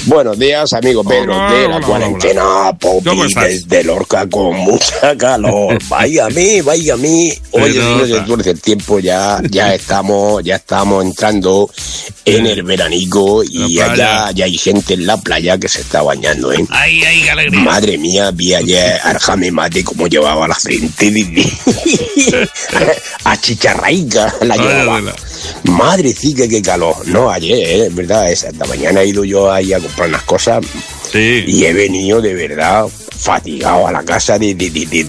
Buenos días, amigo Pedro, de la cuarentena, Popi, desde Lorca con mucha calor. Vaya a mí. Oye, si no se tuerce el tiempo, ya estamos entrando en el veranico y allá ya hay gente en la playa que se está bañando, ¿eh? Ay, qué alegría. Madre mía, vi ayer al Jame Mate como llevaba la frente, a chicharraica la llevaba. Madrecita, qué calor. No, ayer, es verdad, esta mañana he ido yo ahí a comprar unas cosas y he venido de verdad fatigado a la casa de